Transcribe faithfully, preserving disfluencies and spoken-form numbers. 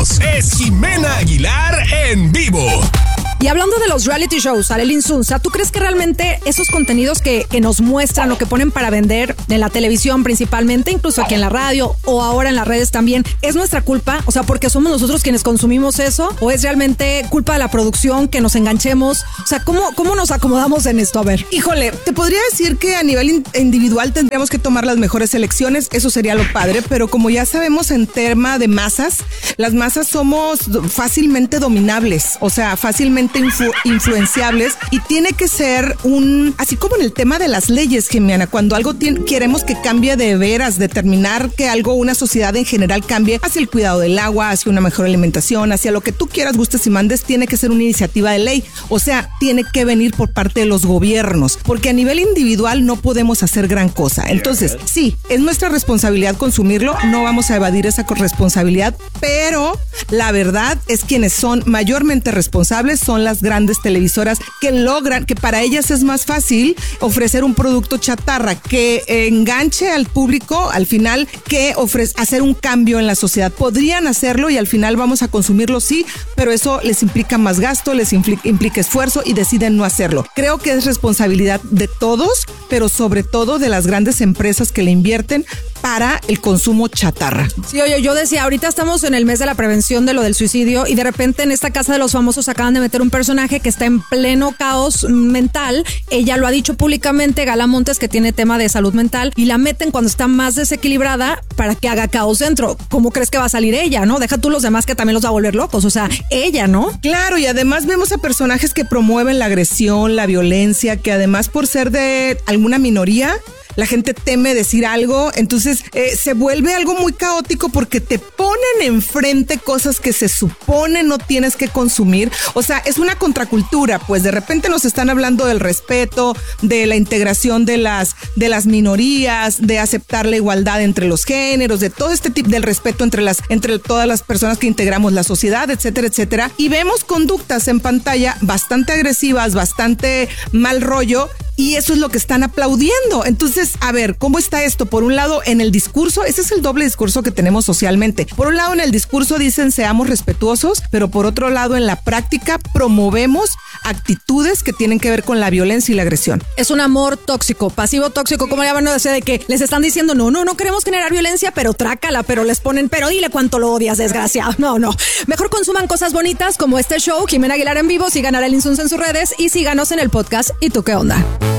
Unidos. Es Jimena Aguilar en vivo. Y hablando de los reality shows, Arely Insunza, ¿tú crees que realmente esos contenidos que, que nos muestran o que ponen para vender en la televisión principalmente, incluso aquí en la radio o ahora en las redes también, es nuestra culpa? O sea, porque somos nosotros quienes consumimos eso, o es realmente culpa de la producción que nos enganchemos. O sea, ¿cómo, cómo nos acomodamos en esto? A ver. Híjole, te podría decir que a nivel in- individual tendríamos que tomar las mejores elecciones, eso sería lo padre, pero como ya sabemos en tema de masas, las masas somos fácilmente dominables, o sea, fácilmente Influ- influenciables y tiene que ser un, así como en el tema de las leyes, Jimena, cuando algo tiene, queremos que cambie de veras, determinar que algo, una sociedad en general cambie hacia el cuidado del agua, hacia una mejor alimentación, hacia lo que tú quieras, gustes y mandes, tiene que ser una iniciativa de ley, o sea, tiene que venir por parte de los gobiernos, porque a nivel individual no podemos hacer gran cosa. Entonces, sí, es nuestra responsabilidad consumirlo, no vamos a evadir esa responsabilidad, pero la verdad es quienes son mayormente responsables son las grandes televisoras que logran, que para ellas es más fácil ofrecer un producto chatarra que enganche al público al final que ofrece, hacer un cambio en la sociedad. Podrían hacerlo y al final vamos a consumirlo, sí, pero eso les implica más gasto, les implica, implica esfuerzo y deciden no hacerlo. Creo que es responsabilidad de todos, pero sobre todo de las grandes empresas que le invierten para el consumo chatarra. Sí, oye, yo decía, ahorita estamos en el mes de la prevención de lo del suicidio y de repente en esta casa de los famosos acaban de meter un personaje que está en pleno caos mental. Ella lo ha dicho públicamente, Gala Montes, que tiene tema de salud mental, y la meten cuando está más desequilibrada para que haga caos dentro. ¿Cómo crees que va a salir ella, no? Deja tú los demás que también los va a volver locos, o sea, ella, ¿no? Claro, y además vemos a personajes que promueven la agresión, la violencia, que además por ser de alguna minoría, la gente teme decir algo, entonces eh, se vuelve algo muy caótico porque te ponen enfrente cosas que se supone no tienes que consumir. O sea, es una contracultura, pues de repente nos están hablando del respeto, de la integración de las, de las minorías, de aceptar la igualdad entre los géneros, de todo este tipo del respeto entre las, entre todas las personas que integramos la sociedad, etcétera, etcétera. Y vemos conductas en pantalla bastante agresivas, bastante mal rollo, y eso es lo que están aplaudiendo. Entonces, a ver, ¿cómo está esto? Por un lado, en el discurso, ese es el doble discurso que tenemos socialmente. Por un lado, en el discurso dicen seamos respetuosos, pero por otro lado, en la práctica promovemos actitudes que tienen que ver con la violencia y la agresión. Es un amor tóxico, pasivo tóxico, como ya van a decir, de que les están diciendo, no, no, no queremos generar violencia, pero trácala, pero les ponen, pero dile cuánto lo odias, desgraciado. No, no. Mejor consuman cosas bonitas como este show, Jimena Aguilar en vivo, sigan a Arely Insunza en sus redes y síganos en el podcast ¿Y tú qué onda?